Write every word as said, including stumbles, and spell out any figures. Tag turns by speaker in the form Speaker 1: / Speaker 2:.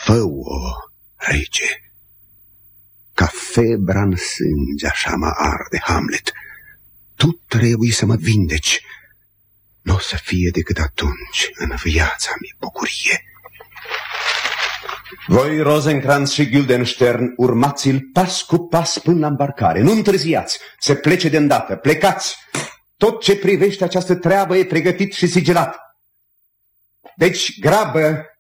Speaker 1: Fă-o, rege. Ca febra în sânge așa mă arde, Hamlet. Tu trebuie să mă vindeci. Nu o să fie decât atunci în viața mea bucurie.
Speaker 2: Voi, Rosencrantz și Guildenstern, urmați-l pas cu pas până la îmbarcare. Nu întârziați, se plece de îndată, plecați. Tot ce privește această treabă e pregătit și sigilat. Deci, grabă,